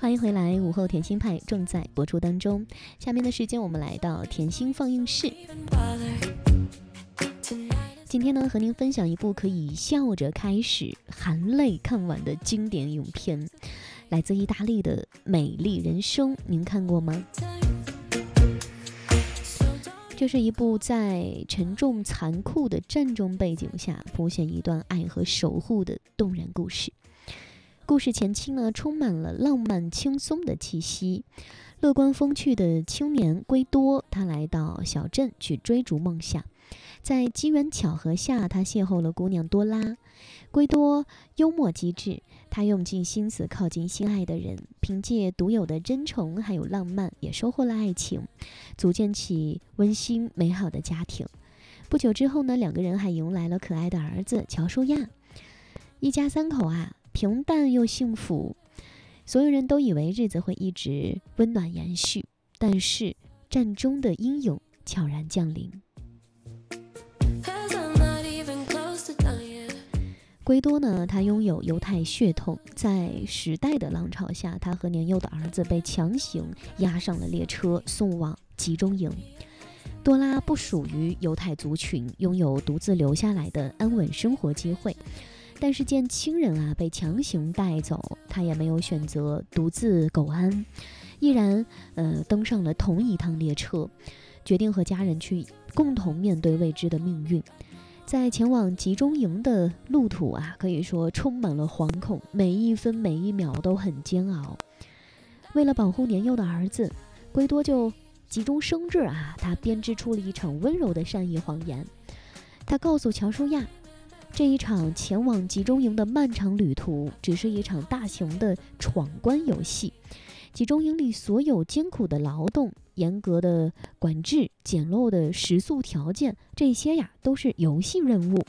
欢迎回来，午后甜心派正在播出当中。下面的时间我们来到甜心放映室。今天呢，和您分享一部可以笑着开始含泪看完的经典影片，来自意大利的《美丽人生》，您看过吗？这是一部在沉重残酷的战争背景下谱写一段爱和守护的动人故事。故事前期呢，充满了浪漫轻松的气息。乐观风趣的青年圭多，他来到小镇去追逐梦想。在机缘巧合下，他邂逅了姑娘多拉。圭多幽默机智，他用尽心思靠近心爱的人，凭借独有的真诚还有浪漫，也收获了爱情，组建起温馨美好的家庭。不久之后呢，两个人还迎来了可爱的儿子乔舒亚。一家三口啊，平淡又幸福。所有人都以为日子会一直温暖延续，但是战争的阴影悄然降临。圭多呢，他拥有犹太血统，在时代的浪潮下，他和年幼的儿子被强行押上了列车，送往集中营。多拉不属于犹太族群，拥有独自留下来的安稳生活机会。但是见亲人被强行带走，他也没有选择独自苟安，毅然登上了同一趟列车，决定和家人去共同面对未知的命运。在前往集中营的路途可以说充满了惶恐，每一分每一秒都很煎熬。为了保护年幼的儿子，圭多就急中生智他编织出了一场温柔的善意谎言。他告诉乔舒亚，这一场前往集中营的漫长旅途只是一场大型的闯关游戏，集中营里所有艰苦的劳动、严格的管制、简陋的食宿条件，这些都是游戏任务。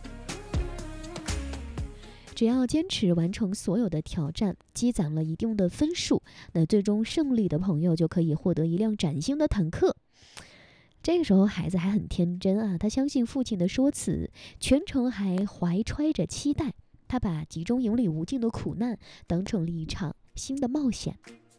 只要坚持完成所有的挑战，积攒了一定的分数，那最终胜利的朋友就可以获得一辆崭新的坦克。这个时候孩子还很天真他相信父亲的说辞，全程还怀揣着期待。他把集中营里无尽的苦难当成了一场新的冒险。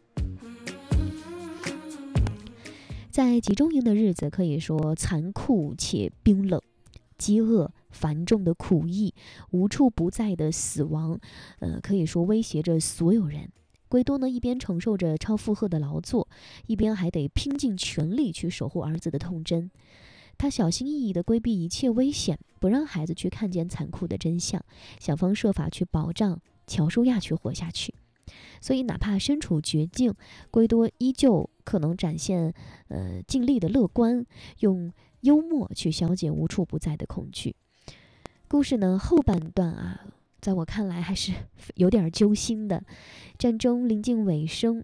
在集中营的日子可以说残酷且冰冷，饥饿、繁重的苦役、无处不在的死亡，可以说威胁着所有人。圭多呢，一边承受着超负荷的劳作，一边还得拼尽全力去守护儿子的童真。他小心翼翼地规避一切危险，不让孩子去看见残酷的真相，想方设法去保障乔舒亚去活下去。所以哪怕身处绝境，圭多依旧可能展现尽力的乐观，用幽默去消解无处不在的恐惧。故事呢后半段在我看来还是有点揪心的。战争临近尾声，